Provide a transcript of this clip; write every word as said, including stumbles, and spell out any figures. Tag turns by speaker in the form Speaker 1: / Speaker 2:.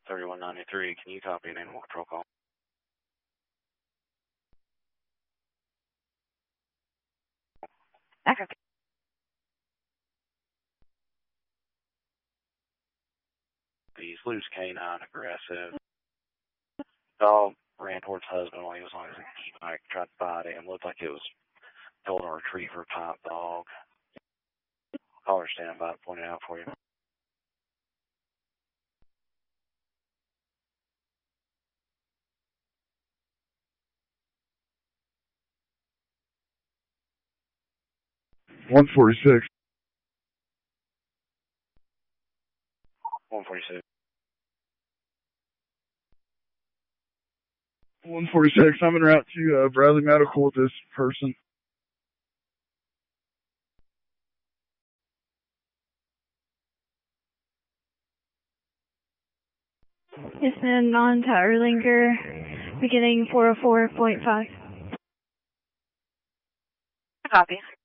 Speaker 1: thirty-one ninety-three, can you copy an animal control call?
Speaker 2: Okay.
Speaker 1: He's loose canine, aggressive. Dog ran towards husband while he was on his e-bike, tried to bite him. Looked like it was golden retriever type dog. Caller stand by to point it out for you.
Speaker 3: one forty-six.
Speaker 1: one forty-six.
Speaker 3: one forty-six, I'm en route to uh, Bradley Medical with this person.
Speaker 2: It's been on to Erlinger, beginning four oh four point five.
Speaker 4: Copy.